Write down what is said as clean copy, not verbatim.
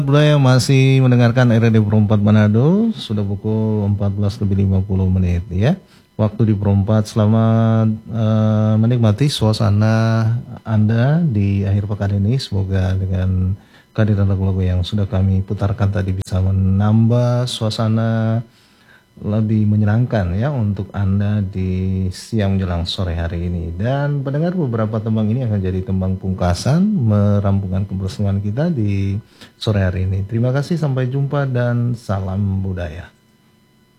Budaya masih mendengarkan RRD Perempat Manado, sudah pukul 14:50 ya. Waktu di Perempat, selamat menikmati suasana Anda di akhir pekan ini. Semoga dengan kehadiran lagu-lagu yang sudah kami putarkan tadi bisa menambah suasana lebih menyenangkan ya untuk Anda di siang menjelang sore hari ini. Dan pendengar, beberapa tembang ini akan jadi tembang pungkasan merampungkan kebersamaan kita di sore hari ini. Terima kasih, sampai jumpa dan salam budaya.